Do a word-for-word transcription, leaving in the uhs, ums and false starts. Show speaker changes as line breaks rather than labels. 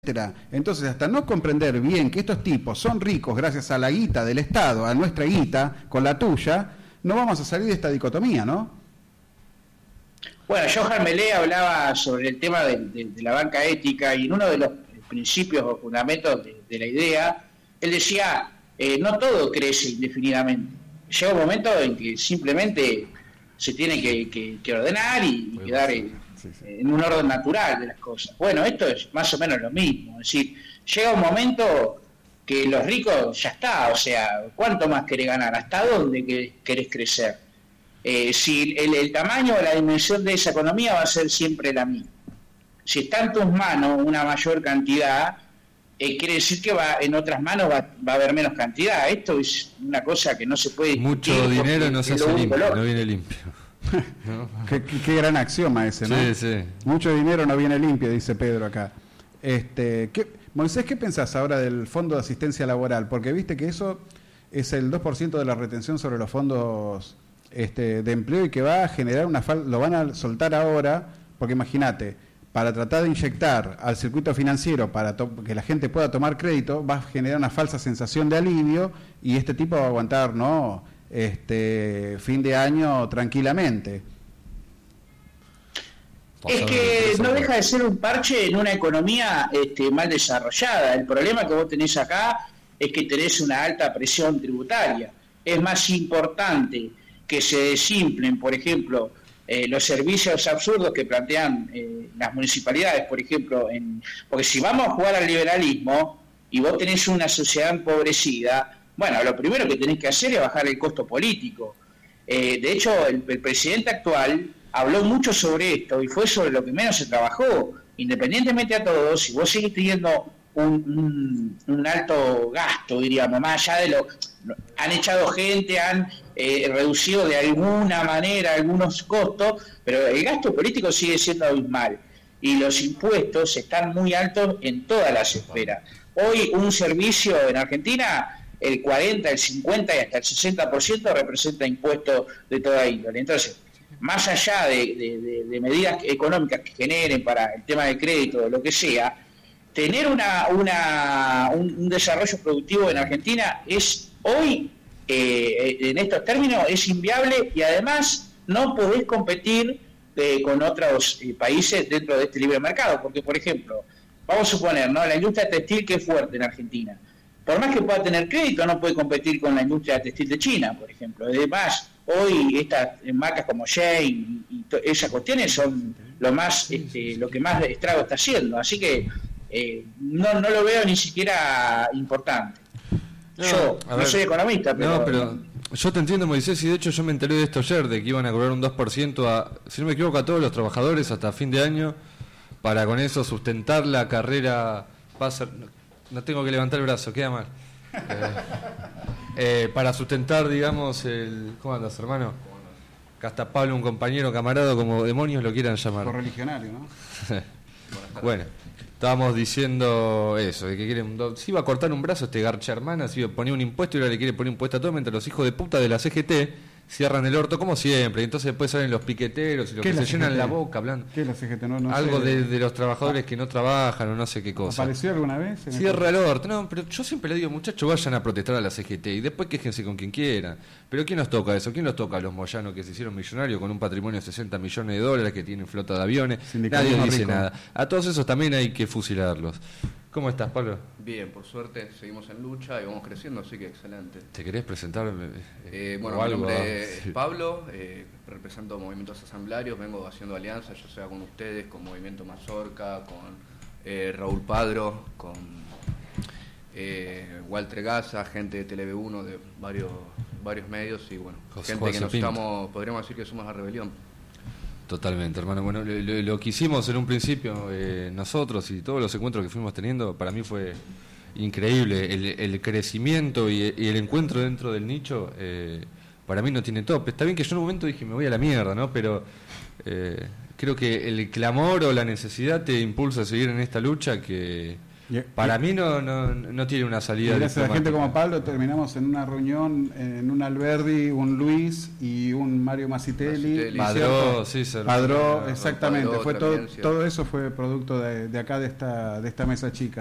Entonces, hasta no comprender bien que estos tipos son ricos gracias a la guita del Estado, a nuestra guita, con la tuya, no vamos a salir de esta dicotomía, ¿no?
Bueno, Johan Melé hablaba sobre el tema de, de, de la banca ética, y en uno de los principios o fundamentos de, de la idea, él decía, eh, no todo crece indefinidamente. Llega un momento en que simplemente se tiene que, que, que ordenar y, y quedar en, sí, sí. en un orden natural de las cosas. Bueno, esto es más o menos lo mismo. Es decir, llega un momento que los ricos ya está, o sea, ¿cuánto más querés ganar? ¿Hasta dónde querés crecer? Eh, si el, el tamaño o la dimensión de esa economía va a ser siempre la misma. Si está en tus manos una mayor cantidad, eh, quiere decir que va en otras manos va, va a haber menos cantidad. Esto es una cosa que no se puede
mucho dinero no se hace limpio, no viene limpio.
¿No? qué, qué, qué gran axioma ese, ¿no?
Sí, sí.
Mucho dinero no viene limpio, dice Pedro acá. Este, ¿qué, Moisés, ¿qué pensás ahora del Fondo de Asistencia Laboral? Porque viste que eso es el dos por ciento de la retención sobre los fondos este, de empleo, y que va a generar una falta, lo van a soltar ahora, porque imagínate, para tratar de inyectar al circuito financiero para que la gente pueda tomar crédito, va a generar una falsa sensación de alivio, y este tipo va a aguantar, ¿no?, este fin de año tranquilamente.
Es que no deja de ser un parche en una economía este, mal desarrollada. El problema que vos tenés acá es que tenés una alta presión tributaria. Es más importante que se desimplen, por ejemplo, eh, los servicios absurdos que plantean eh, las municipalidades, por ejemplo, en, porque si vamos a jugar al liberalismo y vos tenés una sociedad empobrecida, bueno, lo primero que tenés que hacer es bajar el costo político. Eh, de hecho, el, el presidente actual habló mucho sobre esto y fue sobre lo que menos se trabajó. Independientemente a todo, si vos seguís teniendo un, un, un alto gasto, diríamos, más allá de lo... Han echado gente, han eh, reducido de alguna manera algunos costos, pero el gasto político sigue siendo abismal. Y los impuestos están muy altos en todas las esferas. Hoy un servicio en Argentina... el cuarenta, el cincuenta y hasta el sesenta por ciento representa impuestos de toda índole. Entonces, más allá de, de, de, de medidas económicas que generen para el tema de crédito o lo que sea, tener una, una un, un desarrollo productivo en Argentina es hoy, eh, en estos términos, es inviable, y además no podés competir eh, con otros eh, países dentro de este libre mercado, porque, por ejemplo, vamos a suponer, ¿no?, la industria textil, que es fuerte en Argentina, por más que pueda tener crédito, no puede competir con la industria textil de China, por ejemplo. Además, hoy estas marcas como Shane y, y to, esas cuestiones son lo más, este, lo que más estrago está haciendo. Así que eh, no, no lo veo ni siquiera importante. No, yo no ver, soy economista, pero...
No, pero yo te entiendo, Moisés, y de hecho yo me enteré de esto ayer, de que iban a cobrar un dos por ciento, a, si no me equivoco, a todos los trabajadores hasta fin de año, para con eso sustentar la carrera... Pasa, no tengo que levantar el brazo, queda mal. Eh, eh, para sustentar, digamos, el... ¿Cómo andas, hermano? Que hasta Pablo, un compañero, camarada, como demonios lo quieran llamar.
Correligionario, ¿no?
Bueno, estábamos diciendo eso, de que quieren... Si iba a cortar un brazo este garcha hermana, si iba a poner un impuesto y ahora le quiere poner un impuesto a todo, mientras los hijos de puta de la C G T cierran el orto como siempre, y entonces después salen los piqueteros y los que se llenan la boca hablando.
¿Qué es la C G T? No, no
algo
sé.
de, de los trabajadores que no trabajan o no sé qué cosa.
¿Apareció alguna vez?
Cierra el orto. No, pero yo siempre le digo, muchachos, vayan a protestar a la C G T y después quéjense con quien quieran. Pero ¿quién nos toca eso? ¿Quién nos toca a los moyanos que se hicieron millonarios con un patrimonio de sesenta millones de dólares, que tienen flota de aviones? Nadie dice rico. Nada. A todos esos también hay que fusilarlos. ¿Cómo estás, Pablo?
Bien, por suerte, seguimos en lucha y vamos creciendo, así que excelente.
¿Te querés presentar?
Eh, bueno, mi nombre ah, es sí. Pablo, eh, represento movimientos asamblarios, vengo haciendo alianzas, ya sea con ustedes, con Movimiento Mazorca, con eh, Raúl Padro, con eh, Walter Gaza, gente de Tele uno, de varios varios medios, y bueno, José, gente José que nos Pinto. estamos, podríamos decir que somos la rebelión.
Totalmente, hermano. Bueno, lo, lo, lo que hicimos en un principio eh, nosotros y todos los encuentros que fuimos teniendo, para mí fue increíble. El, el crecimiento y, y el encuentro dentro del nicho, eh, para mí no tiene tope. Está bien que yo en un momento dije, me voy a la mierda, ¿no? Pero eh, creo que el clamor o la necesidad te impulsa a seguir en esta lucha que, Para mí no, no, no tiene una salida.
Gracias a la gente como Pablo terminamos en una reunión en un Alberdi, un Luis y un Mario Masitelli.
Padró, sí, se
Padró, exactamente. Padró, fue todo, todo eso fue producto de, de acá de esta de esta mesa chica.